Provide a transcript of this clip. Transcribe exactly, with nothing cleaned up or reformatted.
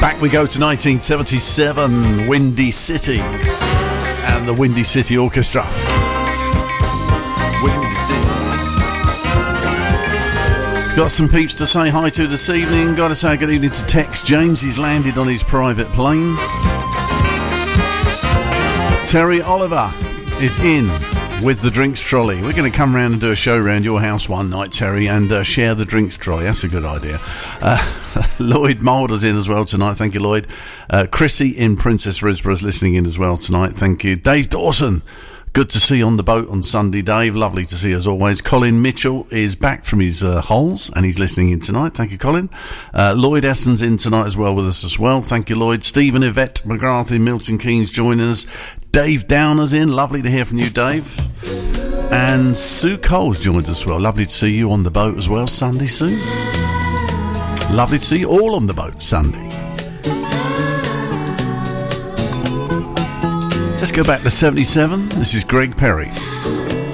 Back we go to nineteen seventy-seven, Windy City and the Windy City Orchestra. Windy City. Got some peeps to say hi to this evening. Got to say good evening to Tex James. He's landed on his private plane. Terry Oliver is in with the drinks trolley. We're going to come round and do a show round your house one night, Terry, and uh, share the drinks trolley. That's a good idea. Uh, Lloyd Moulder's in as well tonight. Thank you, Lloyd. Uh, Chrissy in Princess Risborough is listening in as well tonight. Thank you. Dave Dawson, good to see you on the boat on Sunday, Dave. Lovely to see you as always. Colin Mitchell is back from his uh, holes and he's listening in tonight. Thank you, Colin. Uh, Lloyd Esson's in tonight as well with us as well. Thank you, Lloyd. Stephen Yvette McGrath in Milton Keynes joining us. Dave Downer's in. Lovely to hear from you, Dave. And Sue Cole's joined us as well. Lovely to see you on the boat as well, Sunday, Sue. Lovely to see you all on the boat, Sunday. Let's go back to seventy-seven. This is Greg Perry.